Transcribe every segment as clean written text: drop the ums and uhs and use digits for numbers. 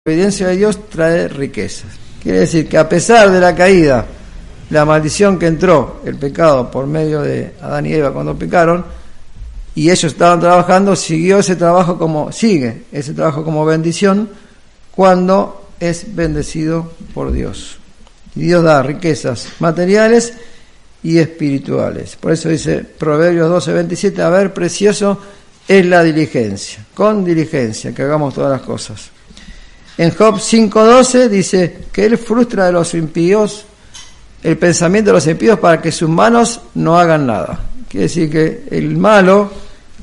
La obediencia de Dios trae riquezas. Quiere decir que a pesar de la caída, la maldición que entró, el pecado por medio de Adán y Eva cuando pecaron, y ellos estaban trabajando, sigue ese trabajo como bendición cuando es bendecido por Dios. Y Dios da riquezas materiales y espirituales. Por eso dice Proverbios 12:27, a ver, precioso es la diligencia, con diligencia que hagamos todas las cosas. En Job 5:12 dice que él frustra de los impíos el pensamiento de los impíos para que sus manos no hagan nada. Quiere decir que el malo,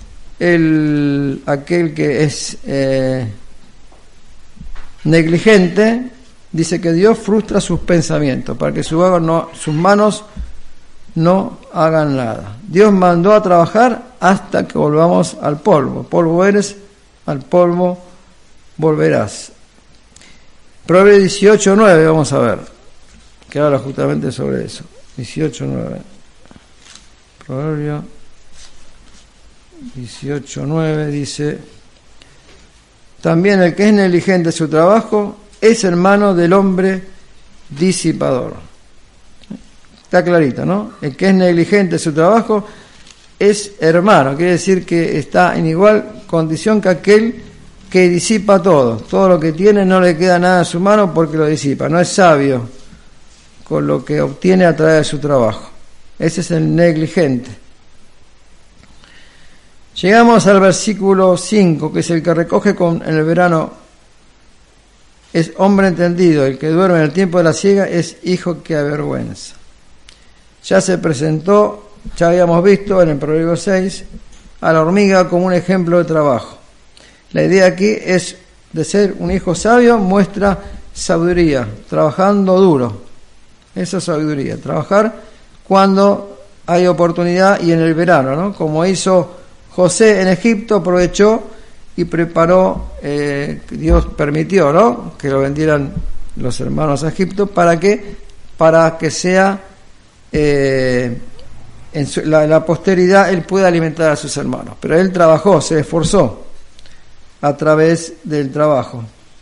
aquel que es negligente, dice que Dios frustra sus pensamientos para que sus manos no hagan nada. Dios mandó a trabajar hasta que volvamos al polvo. Polvo eres, al polvo volverás. Proverbios 18:9, vamos a ver, que habla justamente sobre eso. 18:9. Proverbios 18:9 dice: también el que es negligente en su trabajo es hermano del hombre disipador. Está clarito, ¿no? El que es negligente en su trabajo es hermano, quiere decir que está en igual condición que aquel que disipa todo lo que tiene, no le queda nada en su mano porque lo disipa, no es sabio con lo que obtiene a través de su trabajo. Ese es el negligente. Llegamos al versículo 5, que es el que recoge en el verano, es hombre entendido, el que duerme en el tiempo de la siega es hijo que avergüenza. Ya se presentó, ya habíamos visto en el Proverbio 6, a la hormiga como un ejemplo de trabajo. La idea aquí es de ser un hijo sabio, muestra sabiduría, trabajando duro. Esa es sabiduría, trabajar cuando hay oportunidad y en el verano, ¿no? Como hizo José en Egipto, aprovechó y preparó, Dios permitió, ¿no?, que lo vendieran los hermanos a Egipto, ¿para qué? Para que sea en la posteridad él pueda alimentar a sus hermanos. Pero él trabajó, se esforzó a través del trabajo.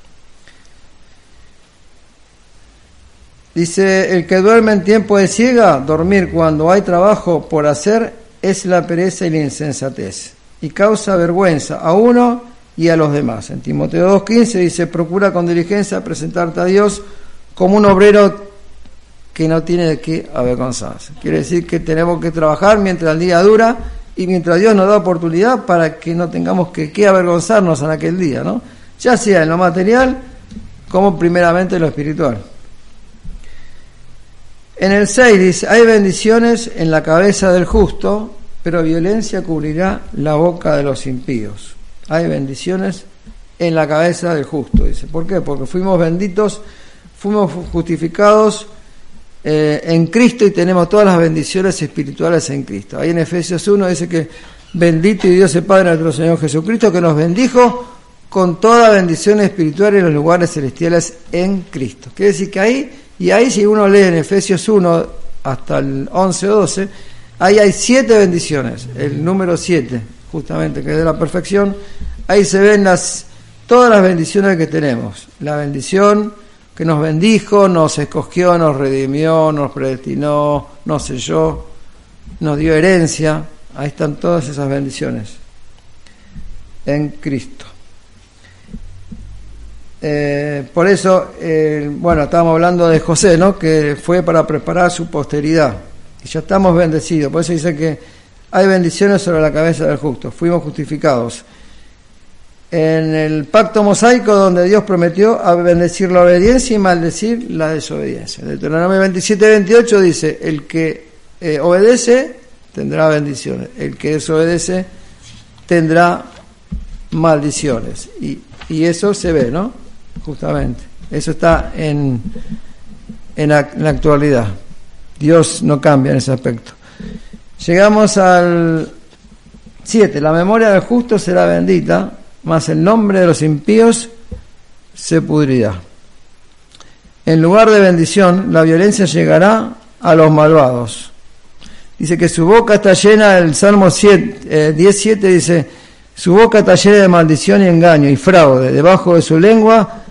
Dice, el que duerme en tiempo de siega, dormir cuando hay trabajo por hacer, es la pereza y la insensatez, y causa vergüenza a uno y a los demás. En Timoteo 2:15 dice, procura con diligencia presentarte a Dios como un obrero que no tiene de qué avergonzarse. Quiere decir que tenemos que trabajar mientras el día dura y mientras Dios nos da oportunidad para que no tengamos que avergonzarnos en aquel día, ¿no? Ya sea en lo material como primeramente en lo espiritual. En el 6 dice, hay bendiciones en la cabeza del justo, pero violencia cubrirá la boca de los impíos. Hay bendiciones en la cabeza del justo, dice. ¿Por qué? Porque fuimos benditos, fuimos justificados en Cristo y tenemos todas las bendiciones espirituales en Cristo. Ahí en Efesios 1 dice que bendito y Dios el Padre de nuestro Señor Jesucristo, que nos bendijo con toda bendición espiritual en los lugares celestiales en Cristo. Quiere decir que ahí si uno lee en Efesios 1 hasta el 11 o 12, ahí hay 7 bendiciones, el número 7 justamente, que es de la perfección. Ahí se ven todas las bendiciones que tenemos. La bendición que nos bendijo, nos escogió, nos redimió, nos predestinó, nos selló, nos dio herencia. Ahí están todas esas bendiciones en Cristo. Por eso, estábamos hablando de José, ¿no?, que fue para preparar su posteridad. Y ya estamos bendecidos. Por eso dice que hay bendiciones sobre la cabeza del justo. Fuimos justificados. En el pacto mosaico, donde Dios prometió a bendecir la obediencia y maldecir la desobediencia. En Deuteronomio 27:28 dice, el que obedece tendrá bendiciones, el que desobedece tendrá maldiciones. Y eso se ve, ¿no? Justamente. Eso está en la actualidad. Dios no cambia en ese aspecto. Llegamos al 7. La memoria del justo será bendita, mas el nombre de los impíos se pudrirá. En lugar de bendición, la violencia llegará a los malvados. Dice que su boca está llena, el Salmo 10:7 dice, su boca está llena de maldición y engaño y fraude, debajo de su lengua